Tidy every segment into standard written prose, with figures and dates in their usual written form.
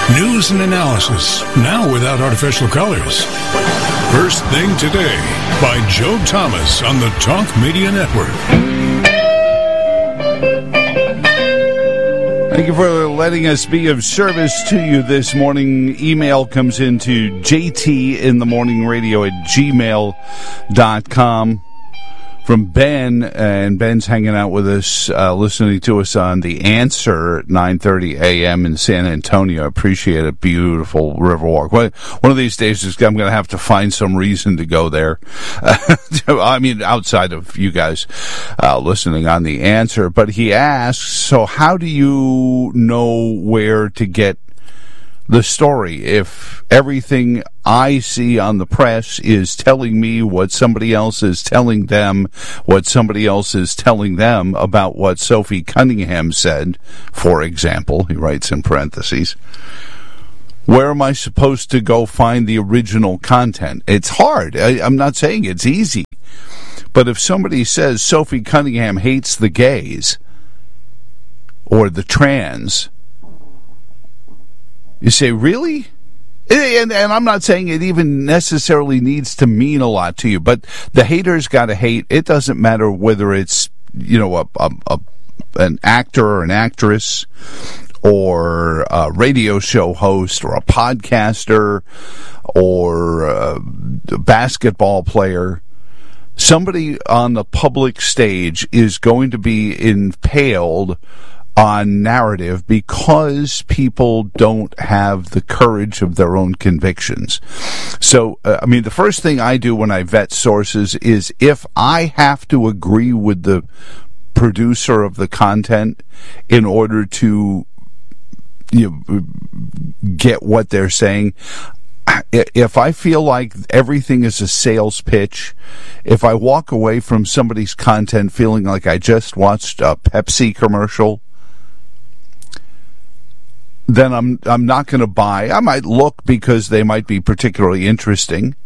News and analysis, now without artificial colors. First Thing Today by Joe Thomas on the Talk Media Network. Thank you for letting us be of service to you this morning. Email comes into jtinthemorningradio@gmail.com from Ben, and Ben's hanging out with us, listening to us on The Answer at 9:30 a.m. in San Antonio. Appreciate it. Beautiful Riverwalk. One of these days, I'm going to have to find some reason to go there. I mean, outside of you guys listening on The Answer. But he asks, so how do you know where to get the story if everything I see on the press is telling me what somebody else is telling them, what somebody else is telling them about what Sophie Cunningham said, for example, he writes in parentheses? Where am I supposed to go find the original content? It's hard. I'm not saying it's easy. But if somebody says Sophie Cunningham hates the gays or the trans, you say, really? And I'm not saying it even necessarily needs to mean a lot to you, but the haters got to hate. It doesn't matter whether it's, an actor or an actress or a radio show host or a podcaster or a basketball player. Somebody on the public stage is going to be impaled on narrative because people don't have the courage of their own convictions. So, the first thing I do when I vet sources is if I have to agree with the producer of the content in order to get what they're saying, if I feel like everything is a sales pitch, if I walk away from somebody's content feeling like I just watched a Pepsi commercial, then I'm not going to buy. I might look because they might be particularly interesting.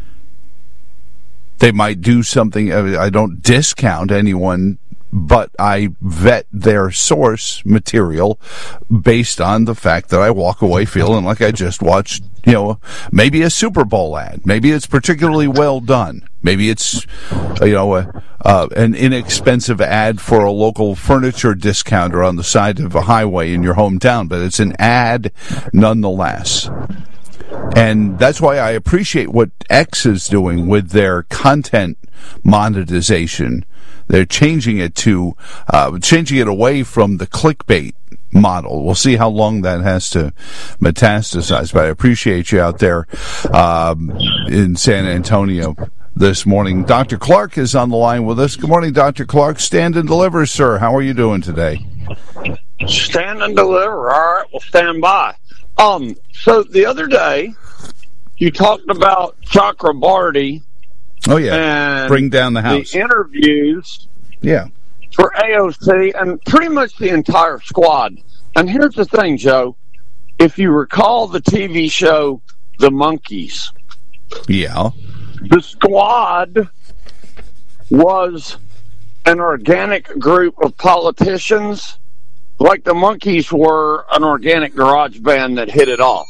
They might do something. I don't discount anyone, but I vet their source material based on the fact that I walk away feeling like I just watched, maybe a Super Bowl ad. Maybe it's particularly well done. Maybe it's, an inexpensive ad for a local furniture discounter on the side of a highway in your hometown, but it's an ad nonetheless. And that's why I appreciate what X is doing with their content monetization. They're changing it away from the clickbait model. We'll see how long that has to metastasize, but I appreciate you out there in San Antonio this morning. Dr. Clark is on the line with us. Good morning, Dr. Clark. Stand and deliver, sir. How are you doing today? Stand and deliver. All right, we'll stand by. So the other day, you talked about Chakrabarty. Oh, yeah. And bring down the house. The interviews. Yeah. For AOC and pretty much the entire squad. And here's the thing, Joe. If you recall the TV show The Monkees. Yeah. The squad was an organic group of politicians, like the Monkees were an organic garage band that hit it off.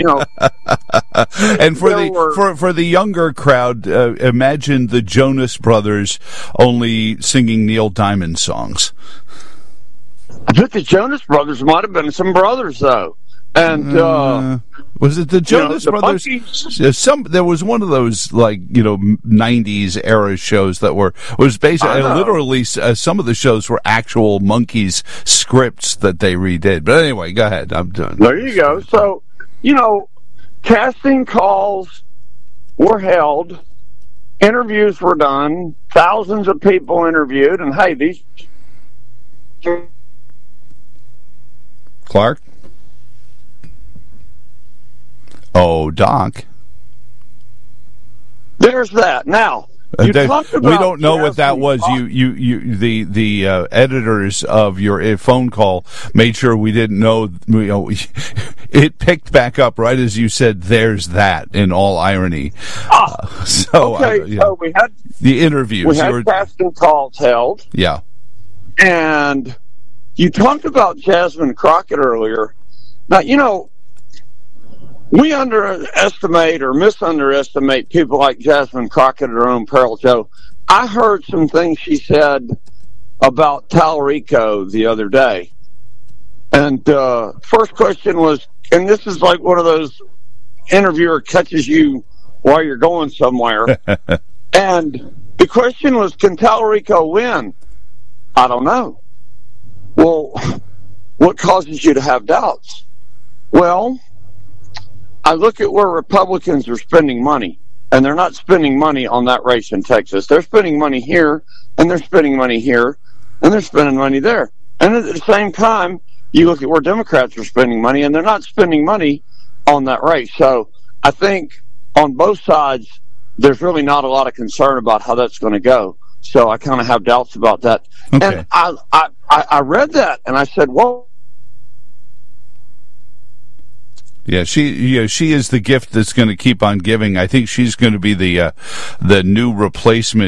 And for the younger crowd, imagine the Jonas Brothers only singing Neil Diamond songs. I bet the Jonas Brothers might have been some brothers, though. And was it the Jonas Brothers? There was one of those 90s era shows that was basically literally some of the shows were actual Monkees scripts that they redid. But anyway, go ahead. I'm done. There you go. So casting calls were held, interviews were done, thousands of people interviewed, and hey, these Clark. Oh, Doc. There's that. Now, we don't know what that was. The editors of your phone call made sure we didn't know. It picked back up right as you said. There's that. In all irony. So we had the interviews. We had casting calls held. Yeah, and you talked about Jasmine Crockett earlier. Now we underestimate or misunderestimate people like Jasmine Crockett at her own peril, Joe. I heard some things she said about Talarico the other day. And first question was, and this is like one of those interviewer catches you while you're going somewhere. And the question was, can Talarico win? I don't know. Well, what causes you to have doubts? Well, I look at where Republicans are spending money, and they're not spending money on that race in Texas. They're spending money here, and they're spending money here, and they're spending money there. And at the same time, you look at where Democrats are spending money, and they're not spending money on that race. So I think on both sides, there's really not a lot of concern about how that's going to go. So I kind of have doubts about that. Okay. And I read that, and I said, whoa. Yeah, she is the gift that's going to keep on giving. I think she's going to be the new replacement